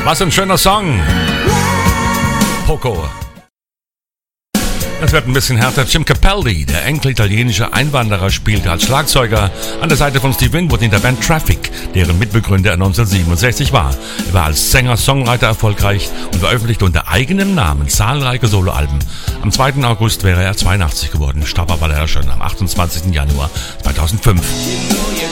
Was ein schöner Song. Poco. Es wird ein bisschen härter. Jim Capaldi, der enkel italienische Einwanderer, spielte als Schlagzeuger an der Seite von Steve Winwood in der Band Traffic, deren Mitbegründer er 1967 war. Er war als Sänger-Songwriter erfolgreich und veröffentlichte unter eigenem Namen zahlreiche Soloalben. Am 2. August wäre er 82 geworden, starb aber leider schon am 28. Januar 2005.